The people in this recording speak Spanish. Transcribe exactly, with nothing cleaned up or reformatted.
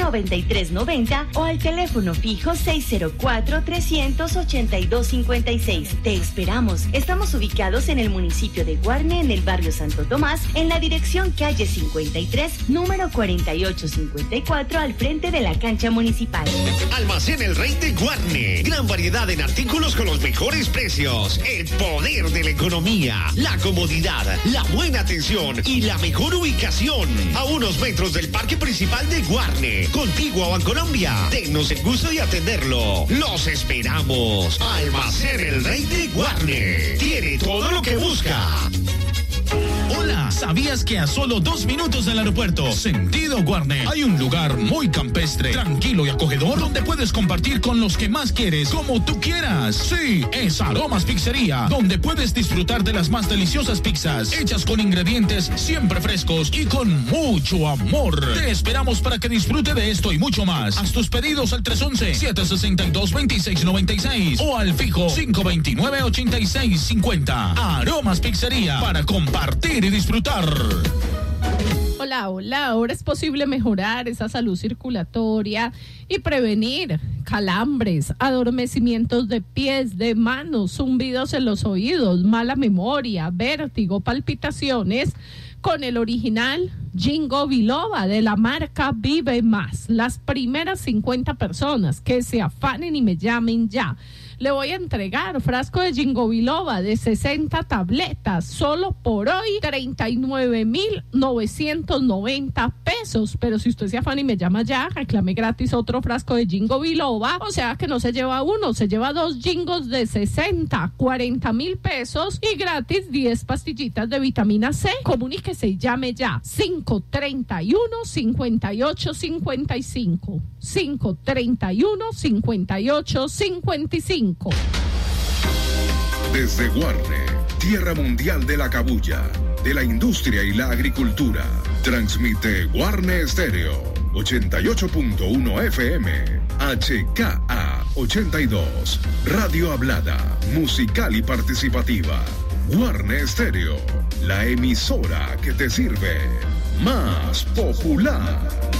noventa y tres noventa o al teléfono fijo seis cero cuatro, tres ocho dos, cinco seis. Te esperamos. Estamos ubicados en el municipio de Guarne, en el barrio Santo Tomás, en la dirección calle cincuenta y tres, número cuarenta y ocho cincuenta y cuatro, al frente de la cancha municipal. Almacén El Rey de Guarne. Gran variedad en artículos con los mejores precios. El poder de la economía, la comodidad, la buena atención y la mejor ubicación. A unos metros del parque principal de Guarne, contiguo a Bancolombia. Denos el gusto de atenderlo. Los esperamos. Almacén El Rey de Guarne. Tiene todo lo que busca. Hola, ¿sabías que a solo dos minutos del aeropuerto, sentido Guarne, hay un lugar muy campestre, tranquilo y acogedor donde puedes compartir con los que más quieres, como tú quieras? Sí, es Aromas Pizzería, donde puedes disfrutar de las más deliciosas pizzas, hechas con ingredientes siempre frescos y con mucho amor. Te esperamos para que disfrute de esto y mucho más. Haz tus pedidos al tres once, siete sesenta y dos, veintiséis noventa y seis o al fijo cinco veintinueve, ochenta y seis cincuenta. Aromas Pizzería, para compartir y disfrutar. Hola, hola, ahora es posible mejorar esa salud circulatoria y prevenir calambres, adormecimientos de pies, de manos, zumbidos en los oídos, mala memoria, vértigo, palpitaciones, con el original Ginkgo Biloba de la marca Vive Más. Las primeras cincuenta personas que se afanen y me llamen ya, le voy a entregar frasco de Ginkgo Biloba de sesenta tabletas, solo por hoy treinta y nueve mil novecientos noventa pesos. Pero si usted se afana y me llama ya, reclame gratis otro frasco de Ginkgo Biloba, o sea que no se lleva uno, se lleva dos Gingos de sesenta, cuarenta mil pesos y gratis diez pastillitas de vitamina C. Comuníquese y llame ya, cinco treinta y uno, cincuenta y ocho cincuenta y cinco, cinco treinta y uno, cincuenta y ocho cincuenta y cinco. Desde Guarne, tierra mundial de la cabuya, de la industria y la agricultura, transmite Guarne Estéreo, ochenta y ocho punto uno F M, H K A ochenta y dos, radio hablada, musical y participativa. Guarne Estéreo, la emisora que te sirve. Más popular.